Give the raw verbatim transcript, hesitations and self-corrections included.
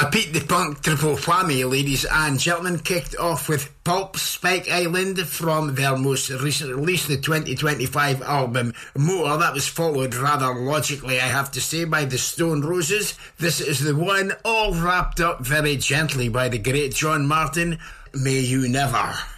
Pete the Punk triple whammy, ladies and gentlemen, kicked off with Pulp Spike Island from their most recent release, the twenty twenty-five album More. That was followed rather logically, I have to say, by the Stone Roses. This is the one, all wrapped up very gently by the great John Martin, May You Never.